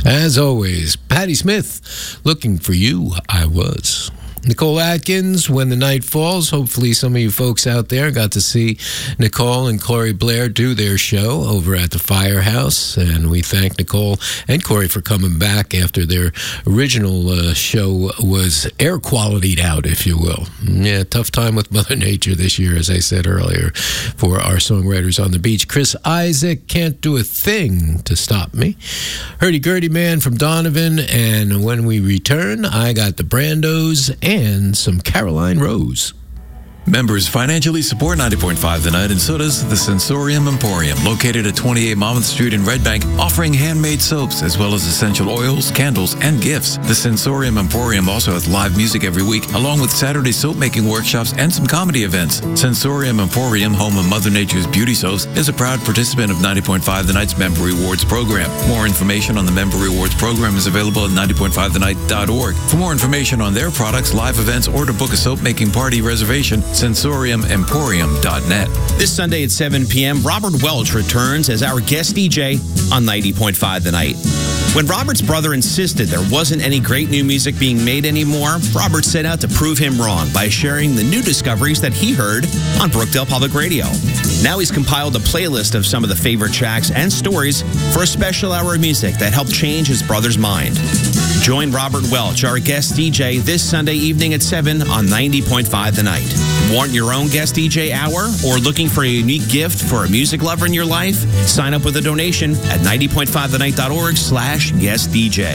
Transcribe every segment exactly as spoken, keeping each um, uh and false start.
As always, Patti Smith, looking for you, I was. Nicole Atkins, When the Night Falls. Hopefully some of you folks out there got to see Nicole and Corey Blair do their show over at the Firehouse. And we thank Nicole and Corey for coming back after their original uh, show was air qualitied out, if you will. Yeah, tough time with Mother Nature this year, as I said earlier, for our songwriters on the beach. Chris Isaac, Can't Do a Thing to Stop Me. Hurdy-Gurdy Man from Donovan. And when we return, I got the Brandos and some Caroline Rose. Members financially support ninety point five The Night, and so does the Sensorium Emporium, located at twenty-eight Monmouth Street in Red Bank, offering handmade soaps as well as essential oils, candles, and gifts. The Sensorium Emporium also has live music every week, along with Saturday soap-making workshops and some comedy events. Sensorium Emporium, home of Mother Nature's beauty soaps, is a proud participant of ninety point five The Night's Member Rewards program. More information on the Member Rewards program is available at ninety point five the night dot org. For more information on their products, live events, or to book a soap-making party reservation, sensorium emporium dot net. This Sunday at seven p.m., Robert Welch returns as our guest D J on ninety point five The Night. When Robert's brother insisted there wasn't any great new music being made anymore, Robert set out to prove him wrong by sharing the new discoveries that he heard on Brookdale Public Radio. Now he's compiled a playlist of some of the favorite tracks and stories for a special hour of music that helped change his brother's mind. Join Robert Welch, our guest D J, this Sunday evening at seven on ninety point five The Night. Want your own guest D J hour or looking for a unique gift for a music lover in your life? Sign up with a donation at ninety point five the night dot org slash guest D J.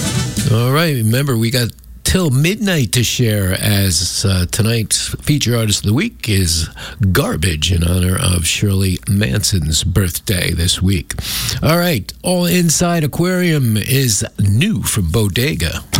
All right, remember we got till midnight to share, as uh, tonight's feature artist of the week is Garbage, in honor of Shirley Manson's birthday this week. All right, All Inside Aquarium is new from Bodega.